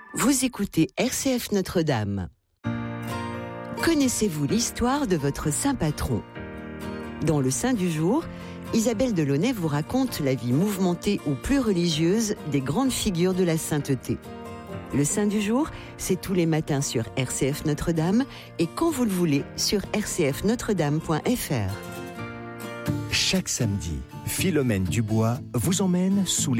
Vous écoutez RCF Notre-Dame. Connaissez-vous l'histoire de votre saint patron ? Dans le Saint du jour, Isabelle Delaunay vous raconte la vie mouvementée ou plus religieuse des grandes figures de la sainteté. Le Saint du jour, c'est tous les matins sur RCF Notre-Dame et quand vous le voulez sur rcfnotredame.fr. Chaque samedi, Philomène Dubois vous emmène sous les